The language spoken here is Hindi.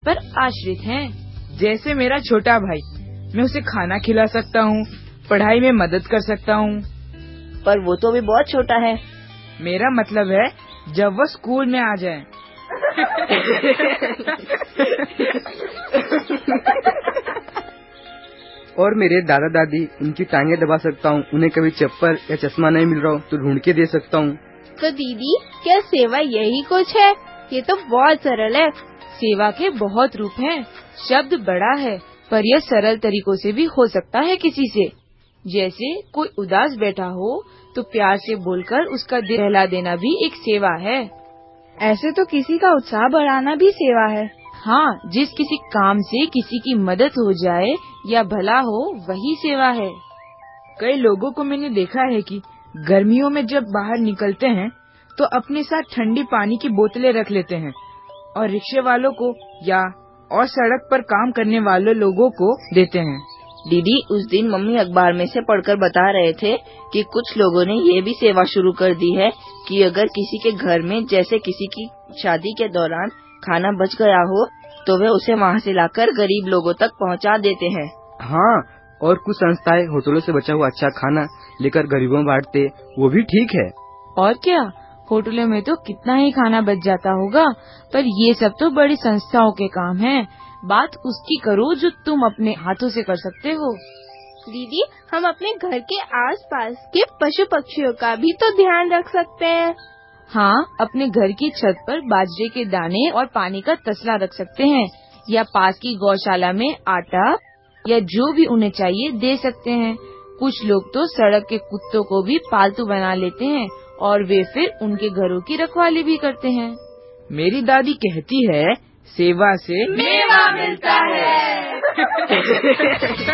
पर आश्रित हैं। जैसे मेरा छोटा भाई, मैं उसे खाना खिला सकता हूँ, पढ़ाई में मदद कर सकता हूँ। पर वो तो भी बहुत छोटा है। मेरा मतलब है जब वो स्कूल में आ जाए। और मेरे दादा दादी, उनकी टांगे दबा सकता हूँ। उन्हें कभी चप्पल या चश्मा नहीं मिल रहा हो तो ढूंढ के दे सकता हूँ। तो दीदी, क्या सेवा यही कुछ है? ये तो बहुत सरल है। सेवा के बहुत रूप हैं। शब्द बड़ा है, पर यह सरल तरीकों से भी हो सकता है किसी से। जैसे कोई उदास बैठा हो तो प्यार से बोलकर उसका दिल बहला देना भी एक सेवा है। ऐसे तो किसी का उत्साह बढ़ाना भी सेवा है। हाँ, जिस किसी काम से किसी की मदद हो जाए या भला हो, वही सेवा है। कई लोगों को मैंने देखा है कि गर्मियों में जब बाहर निकलते हैं तो अपने साथ ठंडी पानी की बोतलें रख लेते हैं और रिक्शे वालों को या और सड़क पर काम करने वाले लोगों को देते हैं। दीदी, उस दिन मम्मी अखबार में से पढ़कर बता रहे थे कि कुछ लोगों ने ये भी सेवा शुरू कर दी है कि अगर किसी के घर में, जैसे किसी की शादी के दौरान खाना बच गया हो तो वे उसे वहाँ से लाकर गरीब लोगों तक पहुँचा देते हैं। हाँ, और कुछ संस्थाएं होटलों से बचा हुआ अच्छा खाना लेकर गरीबों में बांटते, वो भी ठीक है। और क्या, होटलों में तो कितना ही खाना बच जाता होगा, पर ये सब तो बड़ी संस्थाओं के काम हैं। बात उसकी करो जो तुम अपने हाथों से कर सकते हो। दीदी, हम अपने घर के आसपास के पशु पक्षियों का भी तो ध्यान रख सकते हैं। हाँ, अपने घर की छत पर बाजरे के दाने और पानी का तसला रख सकते हैं, या पास की गौशाला में आटा या जो भी उन्हें चाहिए दे सकते हैं। कुछ लोग तो सड़क के कुत्तों को भी पालतू बना लेते हैं और वे फिर उनके घरों की रखवाली भी करते हैं। मेरी दादी कहती है, सेवा से मेवा मिलता है।